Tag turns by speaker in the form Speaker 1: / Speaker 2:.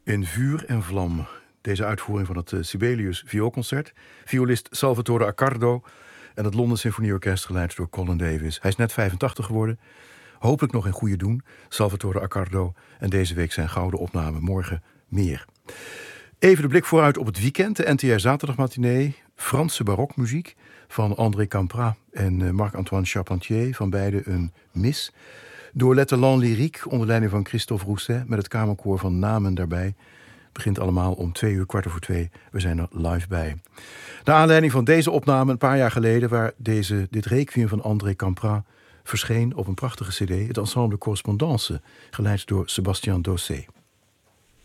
Speaker 1: In vuur en vlam. Deze uitvoering van het Sibelius vioolconcert. Violist Salvatore Accardo en het London Symfonieorkest geleid door Colin Davis. Hij is net 85 geworden. Hopelijk nog in goede doen. Salvatore Accardo. En deze week zijn gouden opname. Morgen meer. Even de blik vooruit op het weekend. De NTR Zaterdagmatinee. Franse barokmuziek van André Campra en Marc-Antoine Charpentier. Van beide een mis. Door Letterland Lyrique onder leiding van Christophe Rousset met het kamerkoor van Namen daarbij. Het begint allemaal om 2:00, 2:15. We zijn er live bij. Naar aanleiding van deze opname een paar jaar geleden, waar dit requiem van André Campra verscheen op een prachtige cd, het ensemble Correspondance, geleid door Sébastien Dossé.